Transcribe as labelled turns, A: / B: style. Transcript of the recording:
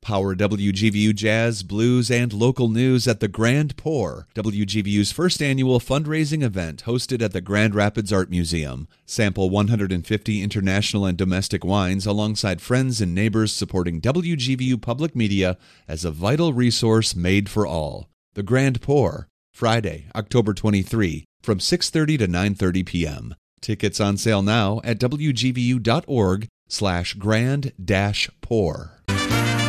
A: Power WGVU Jazz, Blues, and local news at the Grand Pour, WGVU's first annual fundraising event hosted at the Grand Rapids Art Museum. Sample 150 international and domestic wines alongside friends and neighbors supporting WGVU Public Media as a vital resource made for all. The Grand Pour, Friday, October 23, from 6:30 to 9:30 p.m. Tickets on sale now at wgvu.org/grand-pour.